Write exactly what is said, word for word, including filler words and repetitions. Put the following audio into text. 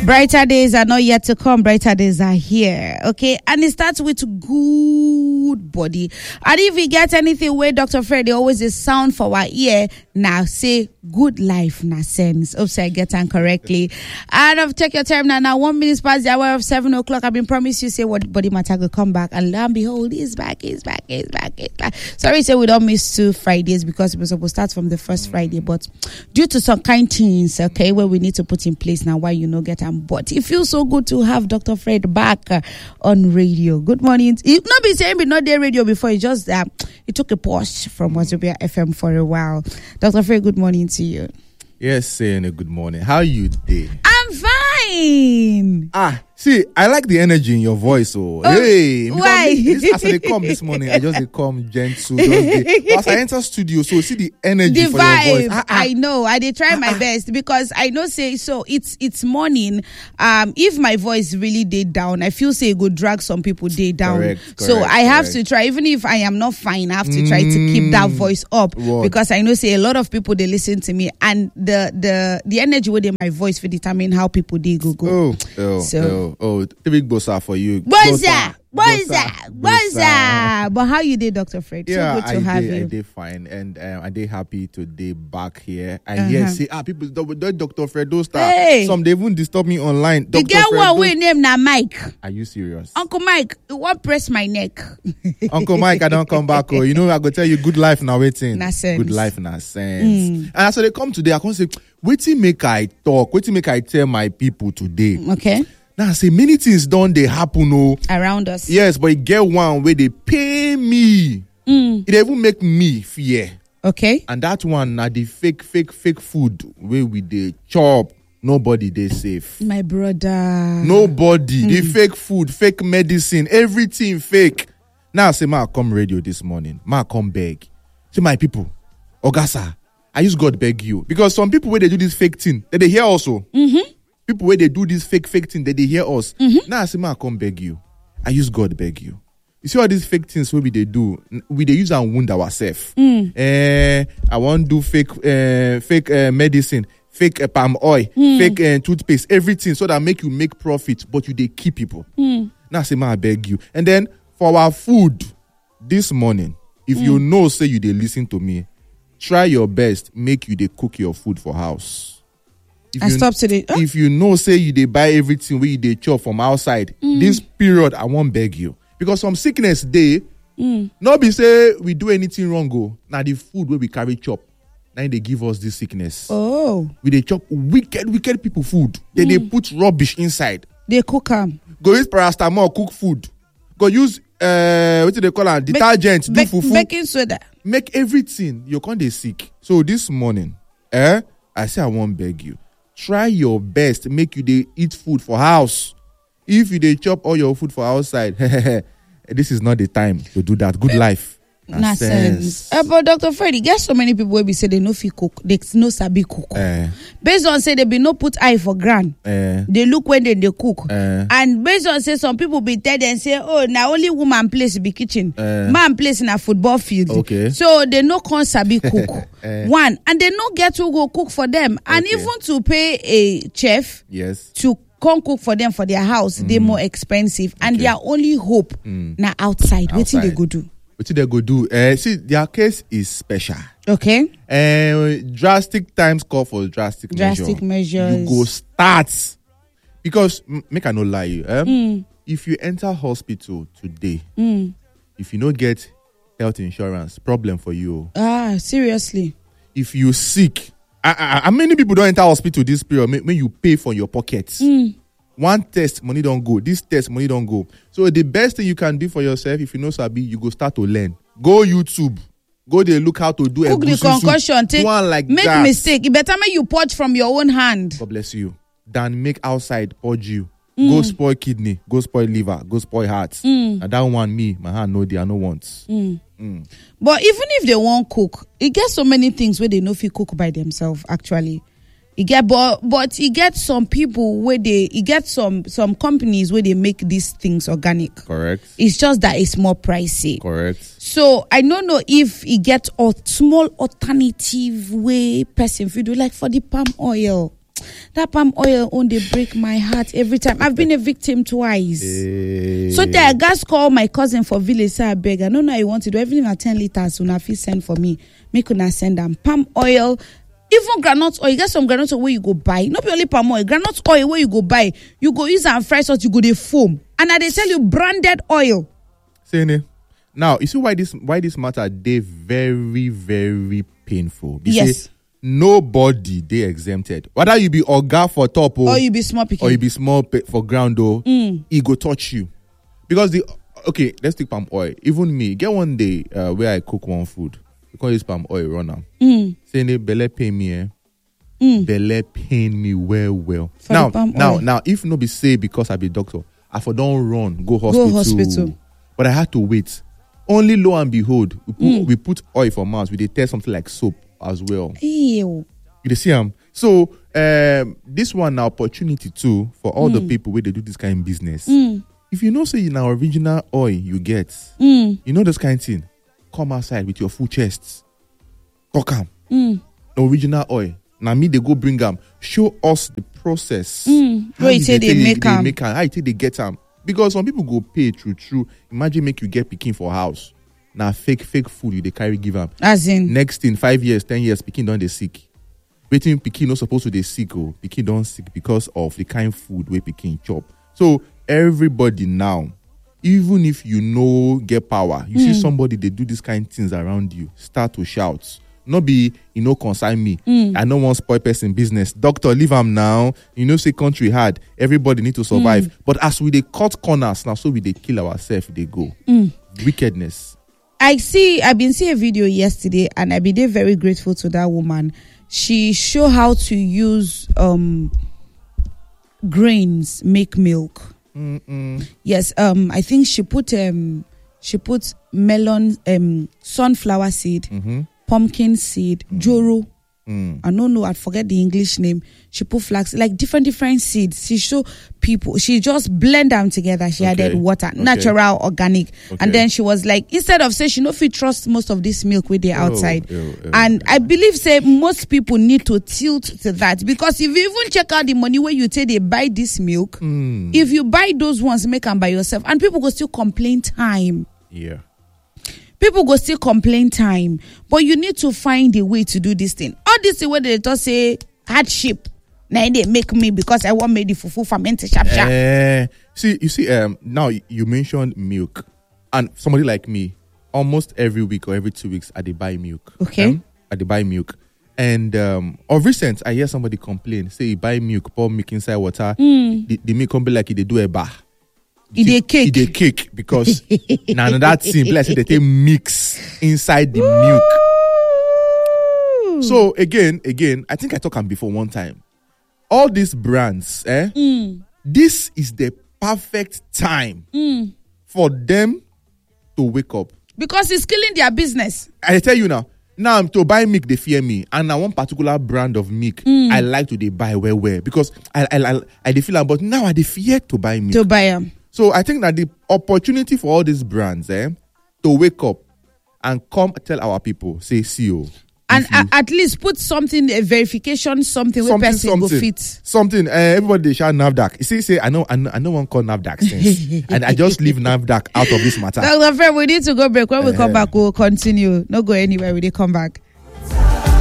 Brighter days are not yet to come. Brighter days are here. Okay. And it starts with good body. And if we get anything where Doctor Fred, they always is sound for our ear. Now say good life, na sense. Oops, I get on correctly. And I've take your time now. Now, one minute past the hour of seven o'clock. I've been promised you say what body matter will come back. And lo and behold, he's back, he's back, he's back, he's back. Sorry, say we don't miss two Fridays because it was supposed to start from the first Friday. But due to some kind things, okay, where we need to put in place now, why you know get on. But it feels so good to have Doctor Fred back uh, on radio. Good morning. It not be saying be not there radio before. It just uh, it took a pause from Wazobia F M for a while. Doctor Fred, good morning to you. Yes, saying a good morning. How you day? I'm fine. Ah, see, I like the energy in your voice. Oh, oh hey, why? This, as they come this morning, I just they come gentle. Just they, as I enter studio, so see the energy the for vibe, your voice. Ah, ah. I know. I did try ah, my best because I know. Say so. It's it's morning. Um, if my voice really did down, I feel say it would drag some people day down. Correct, correct, so I have correct. to try. Even if I am not fine, I have to try mm, to keep that voice up what? Because I know. Say a lot of people they listen to me, and the the the energy within my voice will determine how people they go go. Oh, oh, so, oh, oh, the big bossa for you. Bossa, bossa, bossa. But how you did, Doctor Fred? Yeah, so good to I have did, you. I did fine, and um, I did happy to be back here. And Uh-huh. yes, see, ah, people, don't Doctor Fred, don't start. Hey. Some they even disturb me online. The Doctor girl Fred, one we don't- name na Mike. Are you serious? Uncle Mike, you want press my neck? Uncle Mike, I don't come back. Oh, you know, I go tell you, good life now waiting. Na sense. Good life now sense. And so they come today, I can say, waiting make I talk, waiting make I tell my people today. Okay. Now I say many things don't they happen, oh. Around us. Yes, but it get one where they pay me. Mm. It even make me fear. Okay. And that one now the fake, fake, fake food where we they chop. Nobody they safe. My brother. Nobody. The fake food, fake medicine, everything fake. Now I say, ma come radio this morning. Ma come beg. Say my people, Ogasa, I use God beg you. Because some people where they do this fake thing, they, they hear also. Mm-hmm. People where they do this fake, fake thing, they, they hear us. Mm-hmm. Now I say, ma come beg you. I use God beg you. You see all these fake things where we they do, we they use and wound ourselves. Mm. Eh, I want to do fake, uh, fake uh, medicine, fake uh, palm oil, Mm. fake uh, toothpaste, everything so that make you make profit, but you they keep people. Mm. Now I say, ma I beg you. And then for our food this morning, if Mm. you know say you they listen to me, try your best make you they cook your food for house. If I you, stopped today. Huh? If you know say you they buy everything where you they chop from outside, this period I won't beg you because some sickness day Mm. not be say we do anything wrong go. Now the food where we carry chop, now they give us this sickness. Oh. We they chop wicked wicked people food. Then they put rubbish inside. They cook them. Go use paracetamol cook food. Go use uh what do they call it? Detergent do Ba- fufu. baking soda. Make everything you can't they sick. So this morning, eh? I say I won't beg you. Try your best. Make you they eat food for house. If you they chop all your food for outside, this is not the time to do that. Good life. Na sense. Uh, but Doctor Freddy, get so many people where we say they no fit cook, they no sabi cook. Eh, Based on say they be no put eye for ground. eh, They look when they, they cook. eh. And based on say some people be tell them say, oh, now only woman place be kitchen. Eh. Man place in a football field. Okay. So they no can sabi cook. Eh. One. And they no get to go cook for them. And Okay. even to pay a chef Yes. to come cook for them for their house, they more expensive. And Okay. their only hope now outside. What they Outside. go do? What they go do? Uh, see, their case is special. Okay. Uh, drastic times call for drastic, Drastic measure. measures. You go start. Because, m- make I not lie you. Eh? Mm. If you enter hospital today, Mm. if you don't get health insurance, problem for you. Ah, seriously. If you sick, I, I, I, many people don't enter hospital this period when when you pay for your pockets. Mm. One test, money don't go. This test, money don't go. So the best thing you can do for yourself, if you know Sabi, you go start to learn. Go YouTube. Go there, look how to do Cook the egusi soup. concussion. Take, Do one like make that. mistake. It better make you purge from your own hand. God bless you. Than make outside purge you. Go spoil kidney. Go spoil liver. Go spoil heart. And that one, me, my hand, no, they are no wants. But even if they won't cook, it gets so many things where they know if you cook by themselves, actually. It get but but it gets some people where they it gets some some companies where they make these things organic. Correct. It's just that it's more pricey. Correct. So I don't know if it gets a small alternative way person if you do like for the palm oil. That palm oil on they break my heart every time. I've been a victim twice. Hey. So there, I just call my cousin for village. Say I beg. I don't know how you want to do. Everything at ten liters. Una fit send for me. Me could not send them palm oil. Even groundnut oil. You get some groundnut oil where you go buy. Not only palm oil. Groundnut oil where you go buy. You go use and fry salt. You go the foam. And I they tell you branded oil. Say now you see why this why this matter they very very painful. You yes. See, nobody they exempted. Whether you be oga for top or, or you be small picking. or you be small pe- for ground or mm. it go touch you. Because the okay, let's take palm oil. Even me, get one day uh, where I cook one food. You can't use palm oil run now. Mm. Saying the belly pain me, eh? Mm. Belly pain me well, well. For now, now, oil. now, if no be say because I be doctor, I for don't run, go hospital. Go hospital. But I had to wait. Only lo and behold, we put, Mm. we put oil for mouth. We did test something like soap as well. Ew. You see them. So um, this one now opportunity too for all Mm. the people where they do this kind of business. Mm. If you know say in our original oil you get, Mm. you know this kind of thing. Come outside with your full chests. Talk am. Mm. Original oil. Now me they go bring them. Show us the process. Mm. How Where you did say they take- make am. make am. How you think they get them? Because some people go pay true true. Imagine make you get pikin for house. Now fake fake food you they carry give them. As in. Next in five years, ten years, pikin don't they sick. Waiting pikin not supposed to they sick oh. Pikin don't sick because of the kind of food where pikin chop. So everybody now, even if you know get power, you Mm. see somebody they do these kind of things around you, start to shout. Not be, you know, consign me. Mm. I don't want spoil person business. Doctor, leave am now. You know, say country hard. Everybody need to survive. Mm. But as we they cut corners now, so we they kill ourselves, they go. Mm. Wickedness. I see, I've been seeing a video yesterday and I've been very grateful to that woman. She showed how to use um grains make milk. Mm-mm. Yes, um, I think she put um she put melon, um, sunflower seed, Mm-hmm. pumpkin seed, joro. Mm. I don't know, I forget the English name. She put flax, like different different seeds. She show people. She just blend them together. She Okay. added water, Okay. natural, organic, Okay. and then she was like, instead of say she no fit trust most of this milk with the outside. ew, ew, And ew. I believe say most people need to tilt to that, because if you even check out the money where you say they buy this milk, Mm. if you buy those ones, make them by yourself, and people go still complain time. Yeah. People go still complain time, but you need to find a way to do this thing. All this thing where they just say hardship. Now they make me because I want me the fufu fermented sharp sharp. Eh, see, you see, um, now you mentioned milk, and somebody like me, almost every week or every two weeks, I dey buy milk. Okay. Um, I dey buy milk, and um, of recent, I hear somebody complain, say you buy milk, pour milk inside water, Mm. the, the milk come be like they do a bar. It dey cake. It dey cake because now that thing, like say they take mix inside the milk. Ooh. So again, again, I think I talked am before one time. All these brands, eh? Mm. This is the perfect time Mm. for them to wake up. Because it's killing their business. I tell you now, now I'm to buy milk, they fear me. And now one particular brand of milk, I like to they buy where where because I I I, I dey feel am, but now I dey fear to buy milk. To buy them. So I think that the opportunity for all these brands, eh, to wake up and come tell our people, say, see you. And a- at least put something, a verification, something where Something, person go something, fit. something. Uh, everybody they shout NAFDAC. You see, say I know, I know, I know one call NAFDAC since, and I just leave NAFDAC out of this matter. Doctor Fred, we need to go break. When we come Uh-huh. back, we'll continue. Not go anywhere. We dey come back.